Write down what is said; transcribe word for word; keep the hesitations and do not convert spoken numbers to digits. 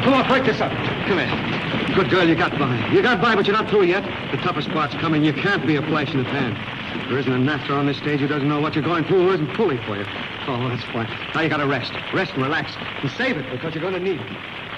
Come on, break this up. Come here. Good girl, you got by. You got by, but you're not through yet. The toughest part's coming. You can't be a flash in the pan. There isn't an actor on this stage who doesn't know what you're going through, who isn't pulling for you. Oh, that's fine. Now you gotta rest. Rest and relax. And save it, because you're gonna need it.